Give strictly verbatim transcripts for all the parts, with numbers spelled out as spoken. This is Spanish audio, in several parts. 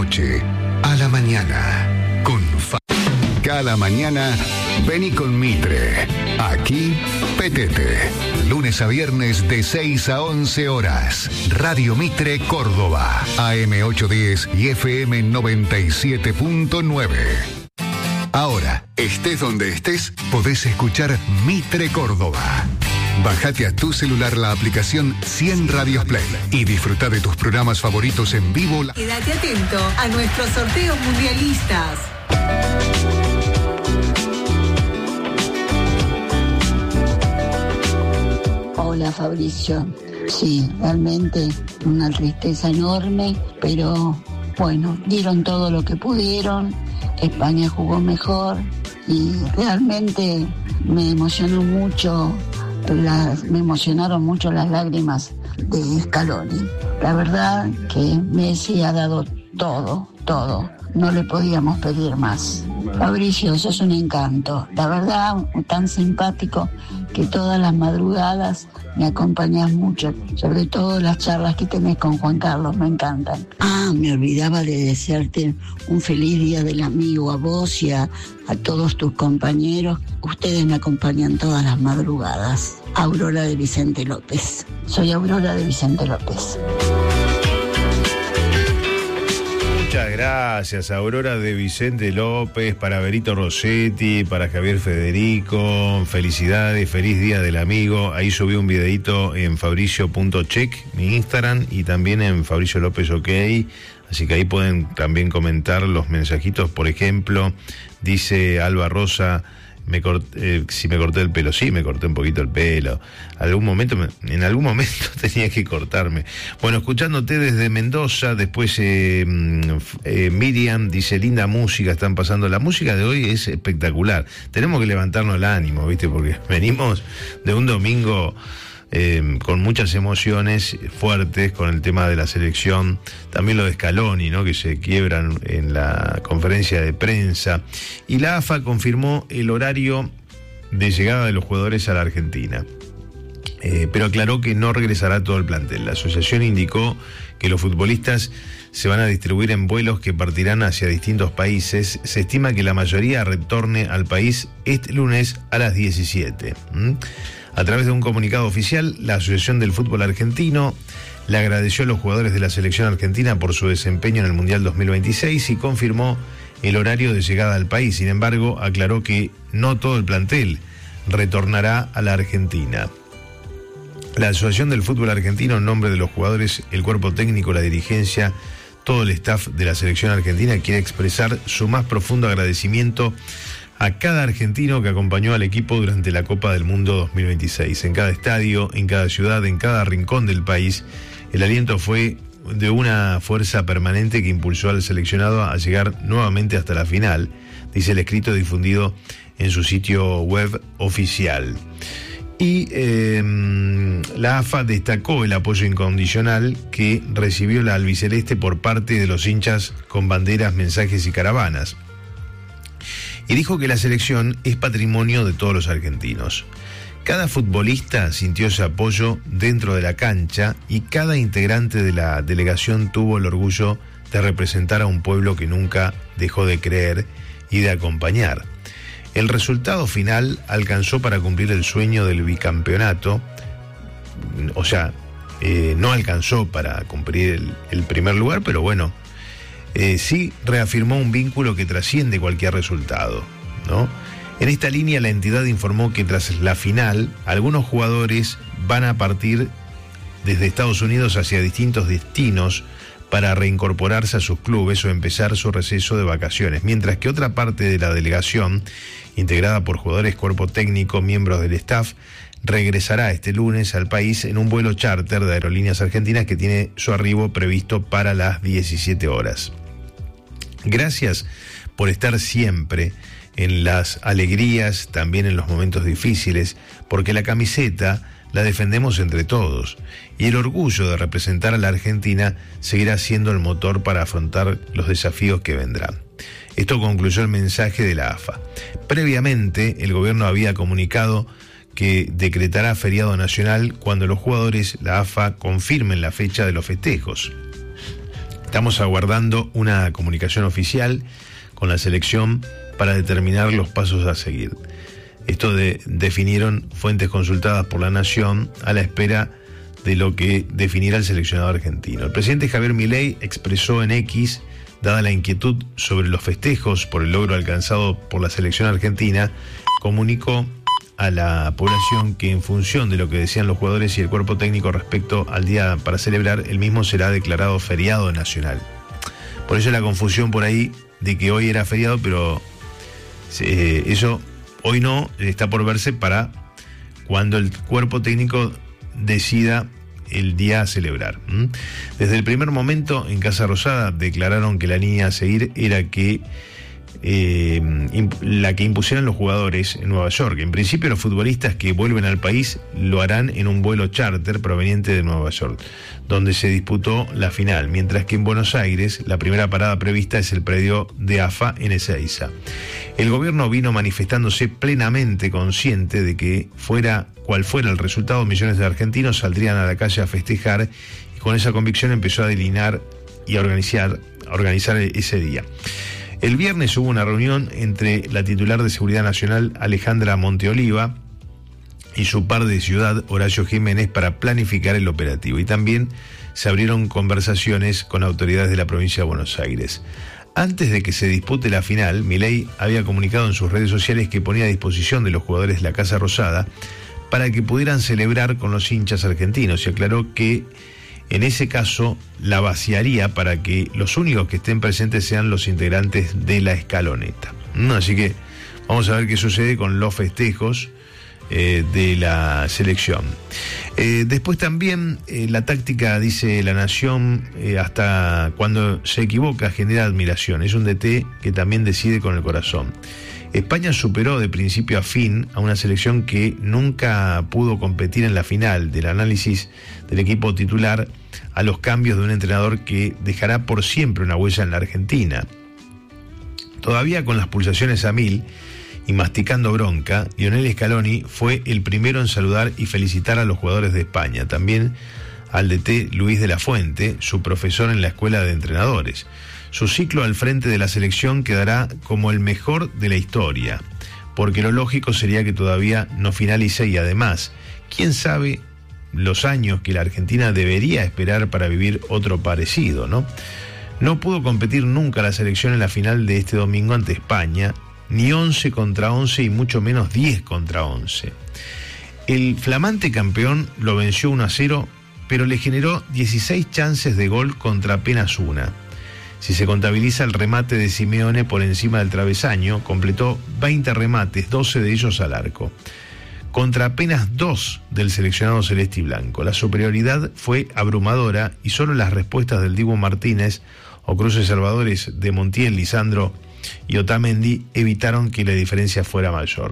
noche a la mañana con Fa- Cada mañana vení con Mitre. Aquí Petete. Lunes a viernes de seis a once horas. Radio Mitre Córdoba. A M ochocientos diez y F M noventa y siete punto nueve. Ahora, estés donde estés, podés escuchar Mitre Córdoba. Bájate a tu celular la aplicación cien Radios Play y disfruta de tus programas favoritos en vivo. Quédate atento a nuestros sorteos mundialistas. Hola Fabricio, sí, realmente una tristeza enorme, pero bueno, dieron todo lo que pudieron, España jugó mejor y realmente me emocionó mucho, las, me emocionaron mucho las lágrimas de Scaloni. La verdad que Messi ha dado todo, todo, no le podíamos pedir más. Fabricio, sos un encanto, la verdad, tan simpático que todas las madrugadas me acompañás mucho, sobre todo las charlas que tenés con Juan Carlos, me encantan. Ah, me olvidaba de desearte un feliz día del amigo a vos y a, a todos tus compañeros. Ustedes me acompañan todas las madrugadas. Aurora de Vicente López. Soy Aurora de Vicente López. Muchas gracias, Aurora de Vicente López, para Berito Rossetti, para Javier Federico, felicidades, feliz día del amigo. Ahí subí un videito en fabricio punto check, mi Instagram, y también en Fabricio López OK, así que ahí pueden también comentar los mensajitos. Por ejemplo, dice Alba Rosa, me corté, eh, si me corté el pelo, sí, me corté un poquito el pelo. Algún momento, me, en algún momento tenía que cortarme. Bueno, escuchándote desde Mendoza, después eh, eh, Miriam dice, linda música, están pasando. La música de hoy es espectacular. Tenemos que levantarnos el ánimo, ¿viste? Porque venimos de un domingo Eh, con muchas emociones fuertes con el tema de la selección, también lo de Scaloni, ¿no?, que se quiebran en la conferencia de prensa, y la A F A confirmó el horario de llegada de los jugadores a la Argentina, eh, pero aclaró que no regresará todo el plantel. La asociación indicó que los futbolistas se van a distribuir en vuelos que partirán hacia distintos países. Se estima que la mayoría retorne al país este lunes a las diecisiete. ¿Mm? A través de un comunicado oficial, la Asociación del Fútbol Argentino le agradeció a los jugadores de la selección argentina por su desempeño en el Mundial dos mil veintiséis y confirmó el horario de llegada al país. Sin embargo, aclaró que no todo el plantel retornará a la Argentina. La Asociación del Fútbol Argentino, en nombre de los jugadores, el cuerpo técnico, la dirigencia, todo el staff de la selección argentina, quiere expresar su más profundo agradecimiento a cada argentino que acompañó al equipo durante la Copa del Mundo dos mil veintiséis. En cada estadio, en cada ciudad, en cada rincón del país, el aliento fue de una fuerza permanente que impulsó al seleccionado a llegar nuevamente hasta la final, dice el escrito difundido en su sitio web oficial. Y eh, la A F A destacó el apoyo incondicional que recibió la albiceleste por parte de los hinchas con banderas, mensajes y caravanas. Y dijo que la selección es patrimonio de todos los argentinos. Cada futbolista sintió ese apoyo dentro de la cancha y cada integrante de la delegación tuvo el orgullo de representar a un pueblo que nunca dejó de creer y de acompañar. El resultado final alcanzó para cumplir el sueño del bicampeonato, o sea, eh, no alcanzó para cumplir el, el primer lugar, pero bueno, Eh, sí reafirmó un vínculo que trasciende cualquier resultado, ¿no? En esta línea, la entidad informó que tras la final, algunos jugadores van a partir desde Estados Unidos hacia distintos destinos para reincorporarse a sus clubes o empezar su receso de vacaciones, mientras que otra parte de la delegación, integrada por jugadores, cuerpo técnico, miembros del staff, regresará este lunes al país en un vuelo charter de Aerolíneas Argentinas que tiene su arribo previsto para las diecisiete horas. Gracias por estar siempre en las alegrías, también en los momentos difíciles, porque la camiseta la defendemos entre todos y el orgullo de representar a la Argentina seguirá siendo el motor para afrontar los desafíos que vendrán. Esto concluyó el mensaje de la A F A. Previamente, el gobierno había comunicado que decretará feriado nacional cuando los jugadores, la A F A, confirmen la fecha de los festejos. Estamos aguardando una comunicación oficial con la selección para determinar los pasos a seguir. Esto de, definieron fuentes consultadas por La Nación a la espera de lo que definirá el seleccionado argentino. El presidente Javier Milei expresó en X, dada la inquietud sobre los festejos por el logro alcanzado por la selección argentina, comunicó a la población que en función de lo que decían los jugadores y el cuerpo técnico respecto al día para celebrar, el mismo será declarado feriado nacional. Por eso la confusión por ahí de que hoy era feriado, pero eh, eso hoy no, está por verse para cuando el cuerpo técnico decida el día a celebrar. ¿Mm? Desde el primer momento en Casa Rosada declararon que la línea a seguir era que eh, la que impusieran los jugadores en Nueva York. En principio los futbolistas que vuelven al país lo harán en un vuelo charter proveniente de Nueva York, donde se disputó la final, mientras que en Buenos Aires la primera parada prevista es el predio de A F A en Ezeiza. El gobierno vino manifestándose plenamente consciente de que fuera cual fuera el resultado, millones de argentinos saldrían a la calle a festejar, y con esa convicción empezó a delinear y a organizar, a organizar ese día. El viernes hubo una reunión entre la titular de Seguridad Nacional, Alejandra Monteoliva, y su par de ciudad, Horacio Jiménez, para planificar el operativo. Y también se abrieron conversaciones con autoridades de la provincia de Buenos Aires. Antes de que se dispute la final, Milei había comunicado en sus redes sociales que ponía a disposición de los jugadores de la Casa Rosada para que pudieran celebrar con los hinchas argentinos, y aclaró que en ese caso la vaciaría para que los únicos que estén presentes sean los integrantes de la escaloneta. Así que vamos a ver qué sucede con los festejos eh, de la selección. Eh, después también eh, la táctica, dice La Nación, eh, hasta cuando se equivoca genera admiración. Es un D T que también decide con el corazón. España superó de principio a fin a una selección que nunca pudo competir en la final. Del análisis del equipo titular a los cambios de un entrenador que dejará por siempre una huella en la Argentina. Todavía con las pulsaciones a mil y masticando bronca, Lionel Scaloni fue el primero en saludar y felicitar a los jugadores de España. También al D T Luis de la Fuente, su profesor en la escuela de entrenadores. Su ciclo al frente de la selección quedará como el mejor de la historia, porque lo lógico sería que todavía no finalice, y además, quién sabe los años que la Argentina debería esperar para vivir otro parecido, ¿no? No pudo competir nunca la selección en la final de este domingo ante España, ni once contra once y mucho menos diez contra once. El flamante campeón lo venció uno a cero, pero le generó dieciséis chances de gol contra apenas una. Si se contabiliza el remate de Simeone por encima del travesaño, completó veinte remates, doce de ellos al arco, contra apenas dos del seleccionado celeste y blanco. La superioridad fue abrumadora y solo las respuestas del Dibu Martínez o cruces salvadores de Montiel, Lisandro y Otamendi evitaron que la diferencia fuera mayor.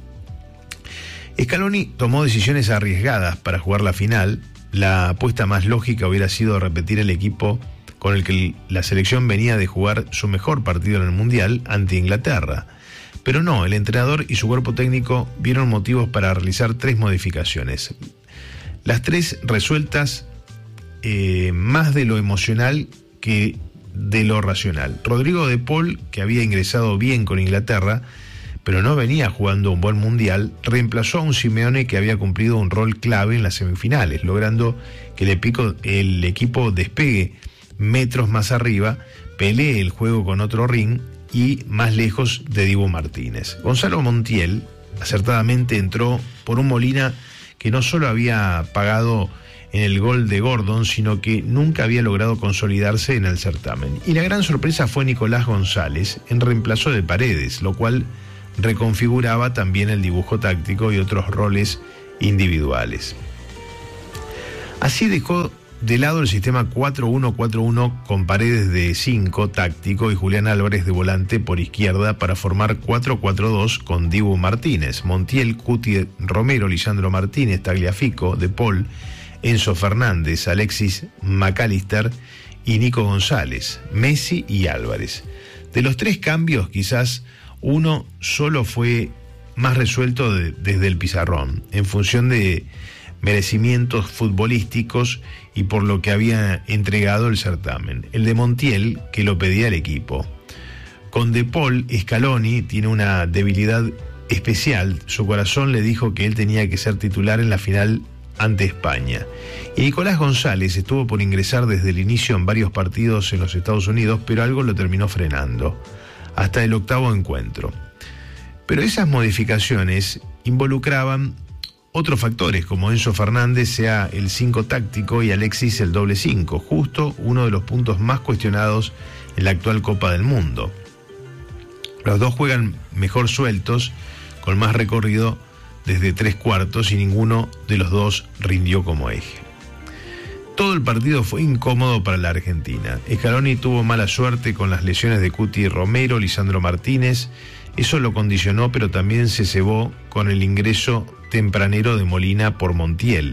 Scaloni tomó decisiones arriesgadas para jugar la final. La apuesta más lógica hubiera sido repetir el equipo con el que la selección venía de jugar su mejor partido en el Mundial ante Inglaterra. Pero no, el entrenador y su cuerpo técnico vieron motivos para realizar tres modificaciones. Las tres resueltas eh, más de lo emocional que de lo racional. Rodrigo de Paul, que había ingresado bien con Inglaterra, pero no venía jugando un buen Mundial, reemplazó a un Simeone que había cumplido un rol clave en las semifinales, logrando que el, epico, el equipo despegue metros más arriba, pelee el juego con otro ring y más lejos de Dibu Martínez. Gonzalo Montiel acertadamente entró por un Molina que no solo había pagado en el gol de Gordon, sino que nunca había logrado consolidarse en el certamen. Y la gran sorpresa fue Nicolás González en reemplazo de Paredes, lo cual reconfiguraba también el dibujo táctico y otros roles individuales. Así dejó de lado el sistema cuatro uno cuatro uno con Paredes de cinco táctico y Julián Álvarez de volante por izquierda para formar cuatro cuatro dos con Dibu Martínez, Montiel, Cuti, Romero, Lisandro Martínez, Tagliafico, De Paul, Enzo Fernández, Alexis McAllister y Nico González, Messi y Álvarez. De los tres cambios, quizás uno solo fue más resuelto de, desde el pizarrón, en función de merecimientos futbolísticos y por lo que había entregado el certamen. El de Montiel, que lo pedía el equipo. Con De Paul, Scaloni tiene una debilidad especial. Su corazón le dijo que él tenía que ser titular en la final ante España. Y Nicolás González estuvo por ingresar desde el inicio en varios partidos en los Estados Unidos, pero algo lo terminó frenando, hasta el octavo encuentro. Pero esas modificaciones involucraban otros factores, como Enzo Fernández sea el cinco táctico y Alexis el doble cinco, justo uno de los puntos más cuestionados en la actual Copa del Mundo. Los dos juegan mejor sueltos, con más recorrido desde tres cuartos, y ninguno de los dos rindió como eje. Todo el partido fue incómodo para la Argentina. Scaloni tuvo mala suerte con las lesiones de Cuti y Romero, Lisandro Martínez. Eso lo condicionó, pero también se cebó con el ingreso tempranero de Molina por Montiel.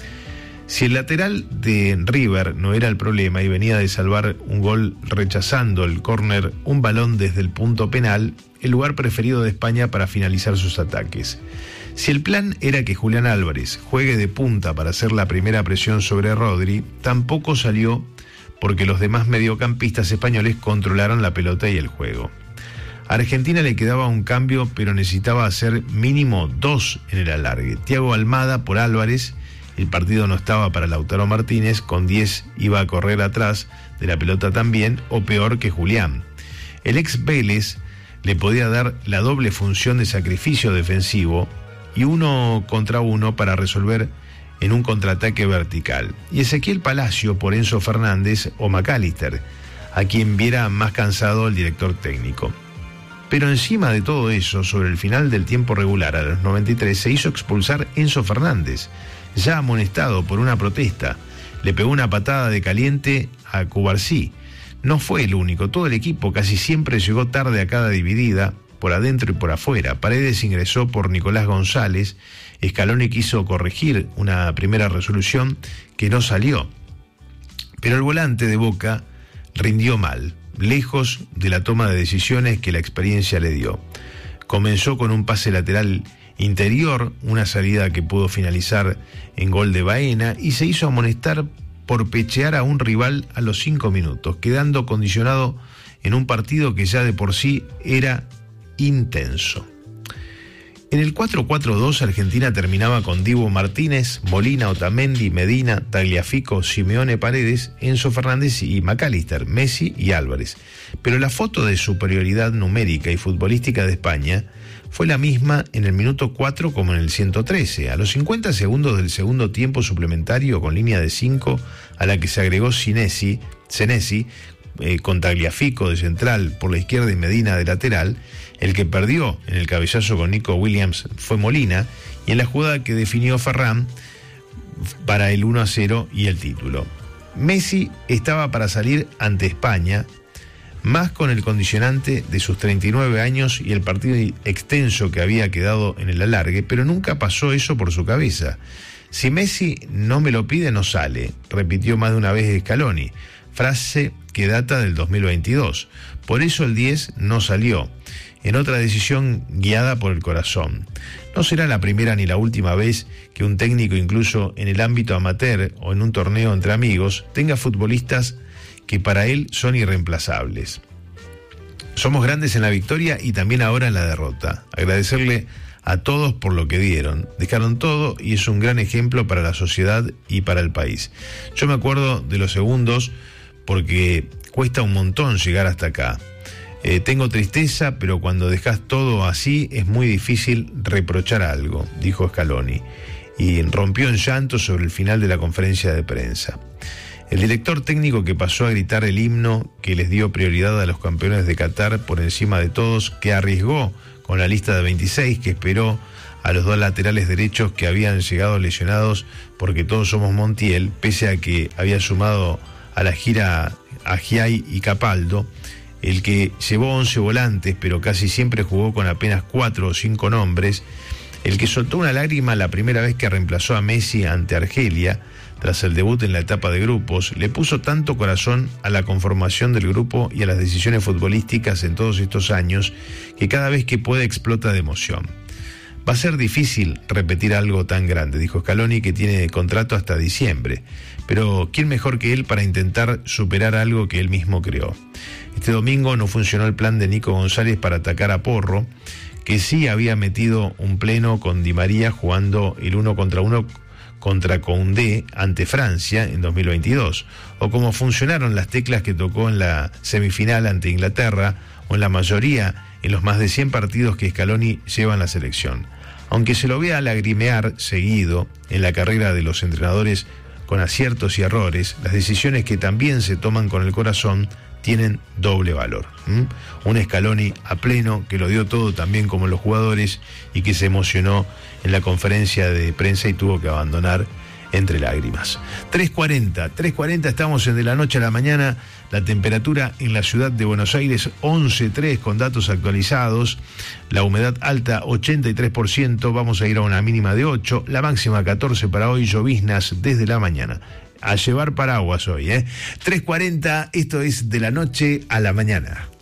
Si el lateral de River no era el problema y venía de salvar un gol rechazando el córner, un balón desde el punto penal, el lugar preferido de España para finalizar sus ataques. Si el plan era que Julián Álvarez juegue de punta para hacer la primera presión sobre Rodri, tampoco salió porque los demás mediocampistas españoles controlaron la pelota y el juego. A Argentina le quedaba un cambio, pero necesitaba hacer mínimo dos en el alargue. Thiago Almada por Álvarez. El partido no estaba para Lautaro Martínez, con diez iba a correr atrás de la pelota también, o peor que Julián. El ex Vélez le podía dar la doble función de sacrificio defensivo y uno contra uno para resolver en un contraataque vertical. Y Ezequiel Palacio por Enzo Fernández o McAllister, a quien viera más cansado el director técnico. Pero encima de todo eso, sobre el final del tiempo regular, a los noventa y tres, se hizo expulsar Enzo Fernández, ya amonestado por una protesta. Le pegó una patada de caliente a Cubarsí. No fue el único, todo el equipo casi siempre llegó tarde a cada dividida, por adentro y por afuera. Paredes ingresó por Nicolás González. Scaloni quiso corregir una primera resolución que no salió. Pero el volante de Boca rindió mal, lejos de la toma de decisiones que la experiencia le dio. Comenzó con un pase lateral interior, una salida que pudo finalizar en gol de Baena, y se hizo amonestar por pechear a un rival a los cinco minutos, quedando condicionado en un partido que ya de por sí era intenso. En el cuatro cuatro dos Argentina terminaba con Dibu Martínez, Molina, Otamendi, Medina, Tagliafico, Simeone, Paredes, Enzo Fernández y McAllister, Messi y Álvarez. Pero la foto de superioridad numérica y futbolística de España fue la misma en el minuto cuatro como en el ciento trece. A los cincuenta segundos del segundo tiempo suplementario, con línea de cinco, a la que se agregó Senesi, Senesi eh, con Tagliafico de central por la izquierda y Medina de lateral, el que perdió en el cabezazo con Nico Williams fue Molina, y en la jugada que definió Ferran para el uno a cero y el título. Messi estaba para salir ante España, más con el condicionante de sus treinta y nueve años y el partido extenso que había quedado en el alargue, pero nunca pasó eso por su cabeza. Si Messi no me lo pide, no sale, repitió más de una vez Scaloni, frase que data del dos mil veintidós. Por eso el diez no salió, en otra decisión guiada por el corazón. No será la primera ni la última vez que un técnico, incluso en el ámbito amateur o en un torneo entre amigos, tenga futbolistas que para él son irreemplazables. Somos grandes en la victoria y también ahora en la derrota. Agradecerle a todos por lo que dieron. Dejaron todo y es un gran ejemplo para la sociedad y para el país. Yo me acuerdo de los segundos porque cuesta un montón llegar hasta acá. Eh, tengo tristeza, pero cuando dejas todo así es muy difícil reprochar algo, dijo Scaloni, y rompió en llanto sobre el final de la conferencia de prensa. El director técnico, que pasó a gritar el himno que les dio prioridad a los campeones de Qatar por encima de todos, que arriesgó con la lista de veintiséis, que esperó a los dos laterales derechos que habían llegado lesionados porque todos somos Montiel, pese a que había sumado a la gira a Giai y Capaldo, el que llevó once volantes pero casi siempre jugó con apenas cuatro o cinco nombres, el que soltó una lágrima la primera vez que reemplazó a Messi ante Argelia tras el debut en la etapa de grupos, le puso tanto corazón a la conformación del grupo y a las decisiones futbolísticas en todos estos años que cada vez que puede explota de emoción. Va a ser difícil repetir algo tan grande, dijo Scaloni, que tiene contrato hasta diciembre. Pero ¿quién mejor que él para intentar superar algo que él mismo creó? Este domingo no funcionó el plan de Nico González para atacar a Porro, que sí había metido un pleno con Di María jugando el uno contra uno contra Koundé ante Francia en dos mil veintidós, o como funcionaron las teclas que tocó en la semifinal ante Inglaterra, o en la mayoría en los más de cien partidos que Scaloni lleva en la selección. Aunque se lo vea lagrimear seguido en la carrera de los entrenadores con aciertos y errores, las decisiones que también se toman con el corazón tienen doble valor. ¿Mm? Un Scaloni a pleno, que lo dio todo también como los jugadores y que se emocionó en la conferencia de prensa y tuvo que abandonar entre lágrimas. tres cuarenta, tres cuarenta, estamos en De la Noche a la Mañana. La temperatura en la ciudad de Buenos Aires once coma tres con datos actualizados, la humedad alta ochenta y tres por ciento, vamos a ir a una mínima de ocho, la máxima catorce para hoy, lloviznas desde la mañana. A llevar paraguas hoy, ¿eh? tres cuarenta, esto es De la Noche a la Mañana.